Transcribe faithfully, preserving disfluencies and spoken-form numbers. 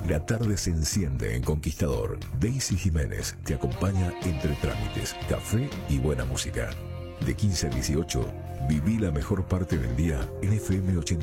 La tarde se enciende en Conquistador. Daisy Jiménez te acompaña entre trámites, café y buena música. De quince a dieciocho, viví la mejor parte del día en F M ochenta.